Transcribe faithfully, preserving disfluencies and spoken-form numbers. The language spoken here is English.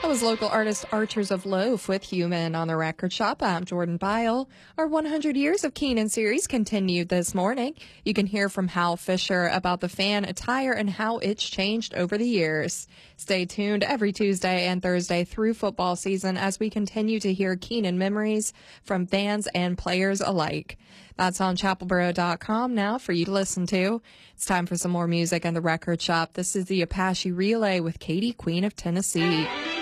That was local artist Archers of Loaf with Human on the Record Shop. I'm Jordan Byle. Our one hundred Years of Keenan series continued this morning. You can hear from Hal Fisher about the fan attire and how it's changed over the years. Stay tuned every Tuesday and Thursday through football season as we continue to hear Keenan memories from fans and players alike. That's on chapel boro dot com now for you to listen to. It's time for some more music in the Record Shop. This is the Apache Relay with Katie, Queen of Tennessee.